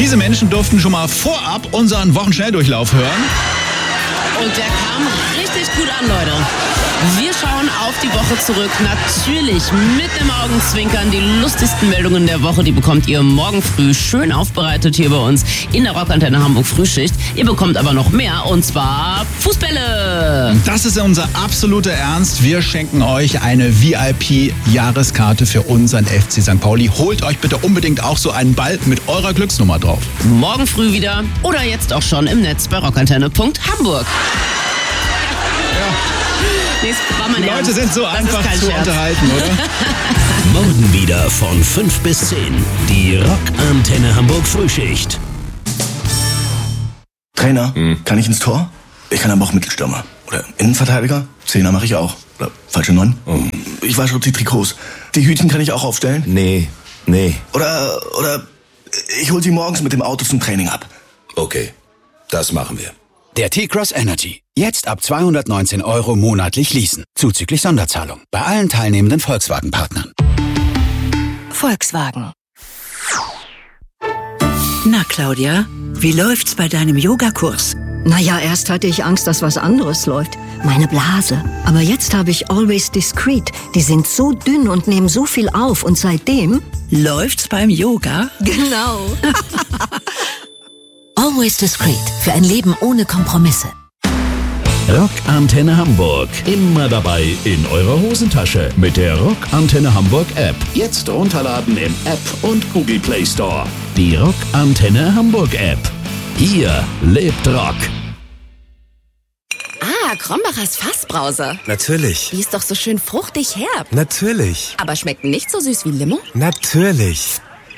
Diese Menschen durften schon mal vorab unseren Wochenschnelldurchlauf hören. Und der kam richtig gut an, Leute. Wir schauen auf die Woche zurück. Natürlich mit dem Augenzwinkern. Die lustigsten Meldungen der Woche, die bekommt ihr morgen früh schön aufbereitet hier bei uns in der Rockantenne Hamburg Frühschicht. Ihr bekommt aber noch mehr, und zwar Fußbälle. Das ist unser absoluter Ernst. Wir schenken euch eine VIP-Jahreskarte für unseren FC St. Pauli. Holt euch bitte unbedingt auch so einen Ball mit eurer Glücksnummer drauf. Morgen früh wieder oder jetzt auch schon im Netz bei rockantenne.hamburg. Die Leute sind so einfach zu unterhalten, oder? Morgen wieder von 5 bis 10. Die Rockantenne Hamburg Frühschicht. Trainer, kann ich ins Tor? Ich kann aber auch Mittelstürmer. Oder Innenverteidiger? Zehner mache ich auch. Oder falsche 9? Ich wasche die Trikots. Die Hütchen kann ich auch aufstellen? Nee. Oder ich hol sie morgens mit dem Auto zum Training ab. Okay, das machen wir. Der T-Cross Energy. Jetzt ab 219 € monatlich leasen. Zuzüglich Sonderzahlung. Bei allen teilnehmenden Volkswagen-Partnern. Volkswagen. Na, Claudia, wie läuft's bei deinem Yogakurs? Naja, erst hatte ich Angst, dass was anderes läuft. Meine Blase. Aber jetzt habe ich Always Discreet. Die sind so dünn und nehmen so viel auf. Und seitdem... Läuft's beim Yoga? Genau. Always Discreet. Für ein Leben ohne Kompromisse. Rockantenne Hamburg. Immer dabei in eurer Hosentasche mit der Rockantenne Hamburg App. Jetzt runterladen im App und Google Play Store. Die Rockantenne Hamburg App. Hier lebt Rock. Ah, Krombachers Fassbrause. Natürlich. Die ist doch so schön fruchtig herb. Natürlich. Aber schmeckt nicht so süß wie Limo? Natürlich.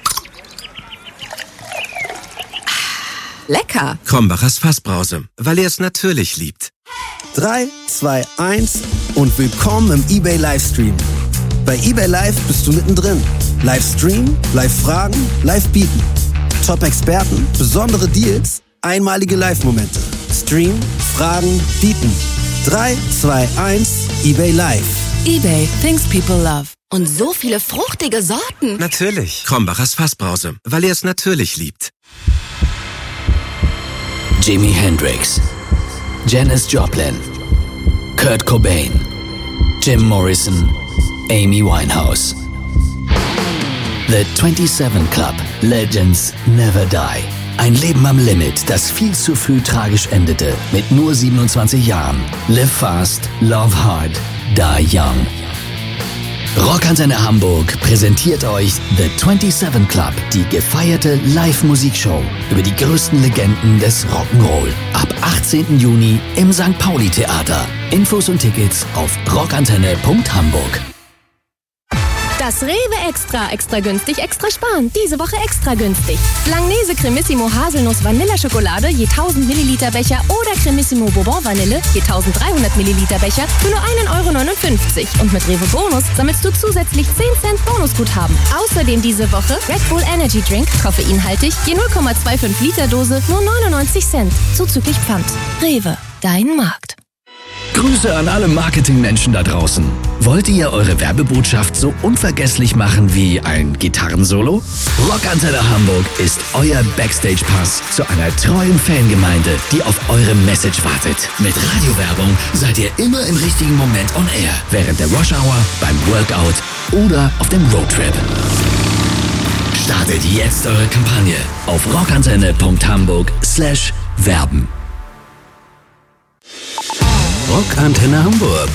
Lecker. Krombachers Fassbrause, weil er es natürlich liebt. 3, 2, 1 und willkommen im eBay Livestream. Bei eBay Live bist du mittendrin. Livestream, Live-Fragen, Live-Bieten. Top-Experten, besondere Deals, einmalige Live-Momente. Stream, Fragen, Bieten. 3, 2, 1, eBay Live. eBay, things people love. Und so viele fruchtige Sorten. Natürlich. Krombachers Fassbrause, weil er es natürlich liebt. Jimi Hendrix, Janis Joplin, Kurt Cobain, Jim Morrison, Amy Winehouse. The 27 Club. Legends never die. Ein Leben am Limit, das viel zu früh tragisch endete. Mit nur 27 Jahren. Live fast, love hard, die young. Rockantenne Hamburg präsentiert euch The 27 Club, die gefeierte Live-Musikshow über die größten Legenden des Rock'n'Roll. Ab 18. Juni im St. Pauli Theater. Infos und Tickets auf rockantenne.hamburg. Das Rewe Extra günstig, extra sparen. Diese Woche extra günstig. Langnese Cremissimo Haselnuss Vanilleschokolade je 1000 Milliliter Becher oder Cremissimo Bourbon Vanille je 1300 Milliliter Becher für nur 1,59 €. Und mit Rewe Bonus sammelst du zusätzlich 10 Cent Bonusguthaben. Außerdem diese Woche Red Bull Energy Drink, koffeinhaltig, je 0,25 Liter Dose, nur 99 Cent. Zuzüglich Pfand. Rewe, dein Markt. Grüße an alle Marketingmenschen da draußen. Wollt ihr eure Werbebotschaft so unvergesslich machen wie ein Gitarrensolo? Rockantenne Hamburg ist euer Backstage-Pass zu einer treuen Fangemeinde, die auf eure Message wartet. Mit Radiowerbung seid ihr immer im richtigen Moment on air. Während der Rush-Hour, beim Workout oder auf dem Roadtrip. Startet jetzt eure Kampagne auf rockantenne.hamburg/werben. Rockantenne Hamburg.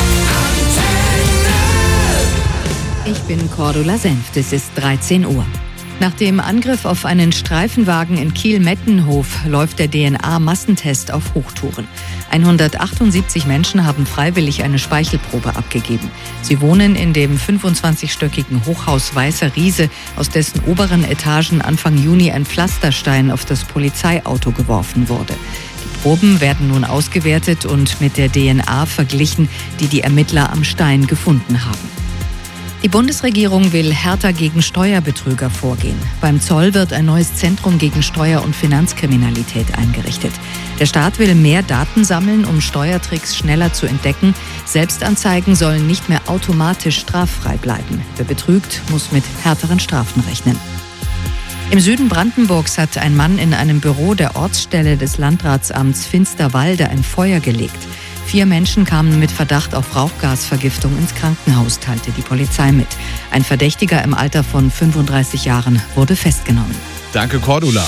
Ich bin Cordula Senft, es ist 13 Uhr. Nach dem Angriff auf einen Streifenwagen in Kiel-Mettenhof läuft der DNA-Massentest auf Hochtouren. 178 Menschen haben freiwillig eine Speichelprobe abgegeben. Sie wohnen in dem 25-stöckigen Hochhaus Weißer Riese, aus dessen oberen Etagen Anfang Juni ein Pflasterstein auf das Polizeiauto geworfen wurde. Die Proben werden nun ausgewertet und mit der DNA verglichen, die die Ermittler am Stein gefunden haben. Die Bundesregierung will härter gegen Steuerbetrüger vorgehen. Beim Zoll wird ein neues Zentrum gegen Steuer- und Finanzkriminalität eingerichtet. Der Staat will mehr Daten sammeln, um Steuertricks schneller zu entdecken. Selbstanzeigen sollen nicht mehr automatisch straffrei bleiben. Wer betrügt, muss mit härteren Strafen rechnen. Im Süden Brandenburgs hat ein Mann in einem Büro der Ortsstelle des Landratsamts Finsterwalde ein Feuer gelegt. 4 Menschen kamen mit Verdacht auf Rauchgasvergiftung ins Krankenhaus, teilte die Polizei mit. Ein Verdächtiger im Alter von 35 Jahren wurde festgenommen. Danke, Cordula.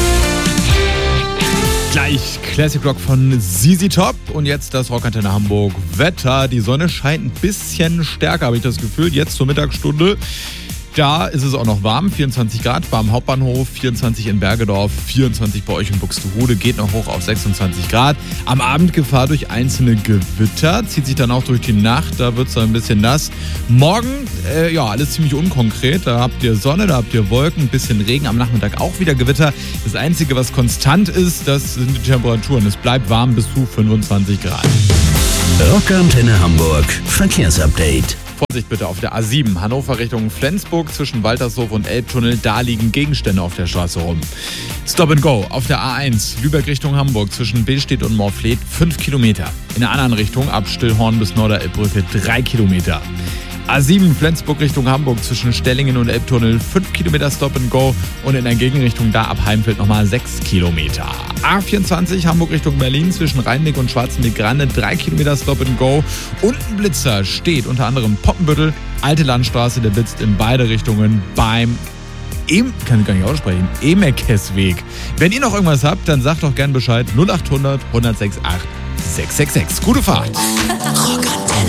Gleich Classic Rock von ZZ Top und jetzt das Rockantenne Hamburg Wetter. Die Sonne scheint ein bisschen stärker, habe ich das Gefühl, jetzt zur Mittagsstunde. Da ist es auch noch warm, 24 Grad war am Hauptbahnhof, 24 in Bergedorf, 24 bei euch in Buxtehude, geht noch hoch auf 26 Grad. Am Abend Gefahr durch einzelne Gewitter, zieht sich dann auch durch die Nacht, da wird es dann ein bisschen nass. Morgen, alles ziemlich unkonkret, da habt ihr Sonne, da habt ihr Wolken, ein bisschen Regen, am Nachmittag auch wieder Gewitter. Das Einzige, was konstant ist, das sind die Temperaturen. Es bleibt warm bis zu 25 Grad. Rockantenne Hamburg, Verkehrsupdate. Vorsicht bitte auf der A7, Hannover Richtung Flensburg zwischen Waltershof und Elbtunnel, da liegen Gegenstände auf der Straße rum. Stop and Go auf der A1, Lübeck Richtung Hamburg zwischen Billstedt und Morfleet 5 Kilometer. In der anderen Richtung ab Stillhorn bis Norderelbbrücke 3 Kilometer. A7 Flensburg Richtung Hamburg zwischen Stellingen und Elbtunnel 5 Kilometer Stop and Go und in der Gegenrichtung da ab Heimfeld nochmal 6 Kilometer. A24 Hamburg Richtung Berlin zwischen Rheinweg und Schwarzenweg-Grande 3 Kilometer Stop and Go und ein Blitzer steht unter anderem Poppenbüttel, Alte Landstraße, der blitzt in beide Richtungen beim kann ich gar nicht aussprechen, Emekesweg. Wenn ihr noch irgendwas habt, dann sagt doch gern Bescheid 0800 168 666. Gute Fahrt. Rockantenne.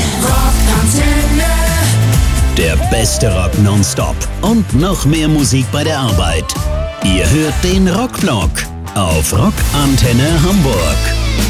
Der beste Rock nonstop und noch mehr Musik bei der Arbeit. Ihr hört den Rockvlog auf Rockantenne Hamburg.